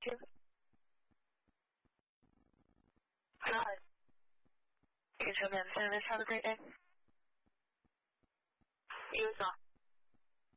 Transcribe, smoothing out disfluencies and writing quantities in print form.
you? Hi. You too, man. Have a great day. You as well.